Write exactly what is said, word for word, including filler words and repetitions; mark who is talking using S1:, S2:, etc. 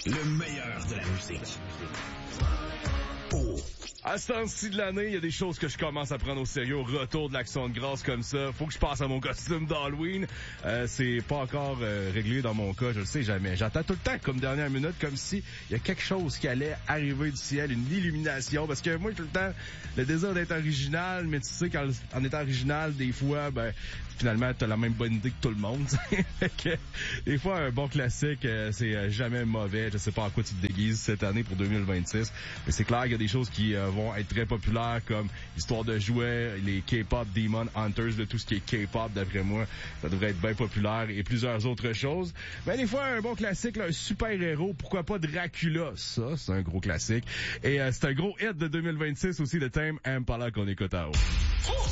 S1: Le meilleur de la musique. Oh.
S2: À ce temps-ci de l'année, il y a des choses que je commence à prendre au sérieux. Au retour de l'Action de grâce comme ça, faut que je passe à mon costume d'Halloween. Euh, c'est pas encore euh, réglé dans mon cas, je le sais jamais. J'attends tout le temps comme dernière minute, comme si il y a quelque chose qui allait arriver du ciel, une illumination. Parce que moi, tout le temps, le désir d'être original, mais tu sais, quand, en étant original, des fois, ben finalement, t'as la même bonne idée que tout le monde. Fait que, des fois, un bon classique, euh, c'est jamais mauvais. Je sais pas en quoi tu te déguises cette année pour deux mille vingt-six, mais c'est clair qu'il y a des choses qui euh, vont être très populaires, comme Histoire de jouets, les K-pop Demon Hunters, de tout ce qui est K-pop, d'après moi, ça devrait être bien populaire, et plusieurs autres choses. Mais des fois, un bon classique, là, un super-héros, pourquoi pas Dracula, ça, c'est un gros classique. Et euh, c'est un gros hit de deux mille vingt-six aussi, de Tame Impala qu'on écoute à haut.